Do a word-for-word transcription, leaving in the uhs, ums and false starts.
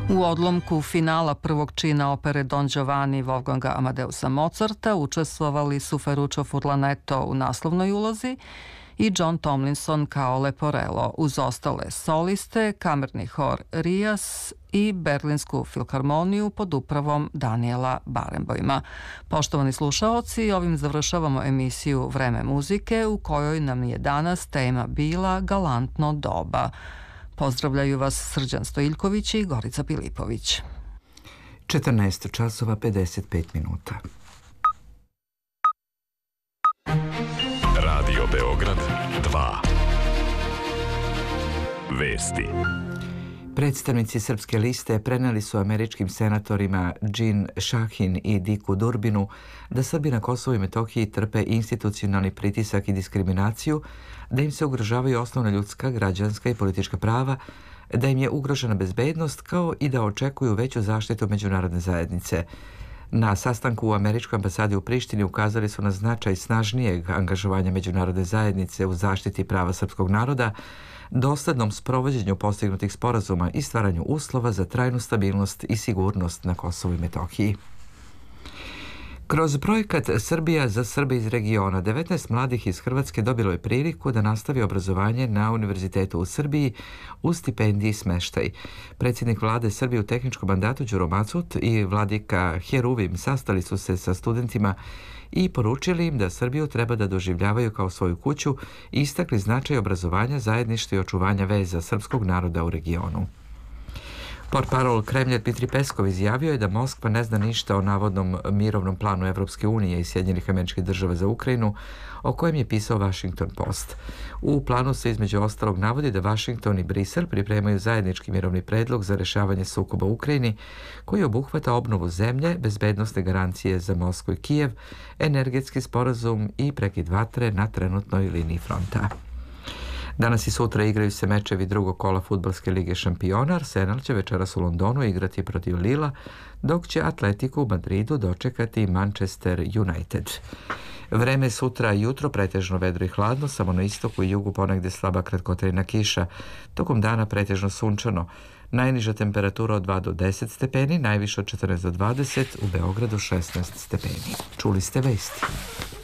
U odlomku finala prvog čina opere Don Giovanni Wolfganga Amadeusa Mozarta učestvovali su Ferruccio Furlaneto u naslovnoj ulozi i John Tomlinson kao Leporello, uz ostale soliste, kamerni hor Rias i Berlinsku filharmoniju pod upravom Daniela Barenboima. Poštovani slušaoci, ovim završavamo emisiju Vreme muzike, u kojoj nam je danas tema bila galantno doba. Pozdravljaju vas Srđan Stojiljković i Gorica Pilipović. četrnaest časova pedeset pet minuta. Radio Beograd dva. Vesti. Predstavnici Srpske liste preneli su američkim senatorima Jean Shaheen i Dicku Durbinu da Srbi na Kosovu i Metohiji trpe institucionalni pritisak i diskriminaciju, da im se ugrožavaju osnovna ljudska, građanska i politička prava, da im je ugrožena bezbednost, kao i da očekuju veću zaštitu međunarodne zajednice. Na sastanku u američkoj ambasadi u Prištini ukazali su na značaj snažnijeg angažovanja međunarodne zajednice u zaštiti prava srpskog naroda, doslednom sprovođenju postignutih sporazuma i stvaranju uslova za trajnu stabilnost i sigurnost na Kosovu i Metohiji. Kroz projekat Srbija za Srbe iz regiona, devetnaest mladih iz Hrvatske dobilo je priliku da nastavi obrazovanje na Univerzitetu u Srbiji u stipendiji smeštaj. Predsjednik vlade Srbije u tehničkom mandatu Đuro Macut i vladika Heruvim sastali su se sa studentima i poručili im da Srbiju treba da doživljavaju kao svoju kuću i istakli značaj obrazovanja, zajedništva i očuvanja veza srpskog naroda u regionu. Portparol Kremlja Dmitri Peskov izjavio je da Moskva ne zna ništa o navodnom mirovnom planu Evropske unije i Sjedinjenih Američkih Država za Ukrajinu, o kojem je pisao Washington Post. U planu se između ostalog navodi da Washington i Brisel pripremaju zajednički mirovni predlog za rešavanje sukoba u Ukrajini, koji obuhvata obnovu zemlje, bezbednosne garancije za Moskvu i Kijev, energetski sporazum i prekid vatre na trenutnoj liniji fronta. Danas i sutra igraju se mečevi drugog kola Fudbalske lige šampiona. Arsenal će večeras u Londonu igrati protiv Lila, dok će Atletico u Madridu dočekati Manchester United. Vreme sutra jutro pretežno vedro i hladno, samo na istoku i jugu ponegde slaba kratkotrajna kiša. Tokom dana pretežno sunčano. Najniža temperatura od dva do deset stepeni, najviše od četrnaest do dvadeset, u Beogradu šesnaest stepeni. Čuli ste vesti.